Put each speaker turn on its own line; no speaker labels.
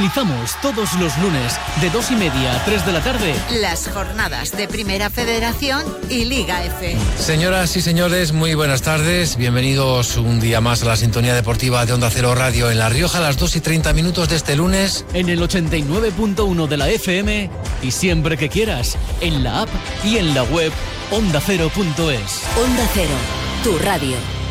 Analizamos todos los lunes de 2:30 a 3 de la tarde
las jornadas de Primera Federación y Liga F.
Señoras y señores, muy buenas tardes. Bienvenidos un día más a la sintonía deportiva de Onda Cero Radio en La Rioja a las 2:30 de este lunes.
En el 89.1 de la FM y siempre que quieras, en la app y en la web ondacero.es.
Onda Cero, tu radio.